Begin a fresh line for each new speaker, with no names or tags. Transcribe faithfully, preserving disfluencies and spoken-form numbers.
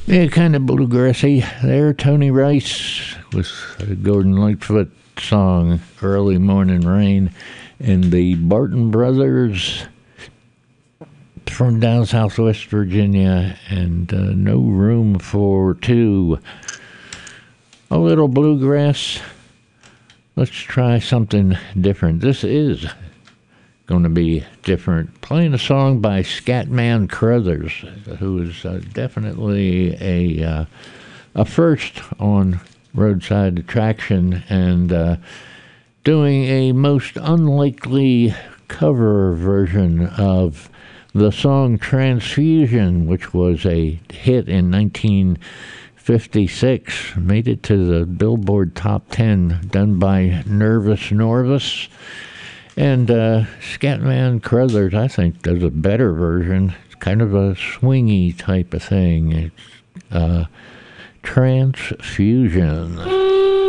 Yeah, kind of bluegrassy there. Tony Rice with a Gordon Lightfoot song, Early Morning Rain, and the Barton Brothers from down southwest Virginia, and uh, No Room for Two. A little bluegrass. Let's try something different. This is going to be different. Playing a song by Scatman Crothers, who is uh, definitely a uh, a first on Roadside Attraction, and uh, doing a most unlikely cover version of the song Transfusion, which was a hit in nineteen fifty-six, made it to the Billboard Top ten, done by Nervous Norvis. And uh, Scatman Crothers, I think, does a better version. It's kind of a swingy type of thing. It's uh, Transfusion.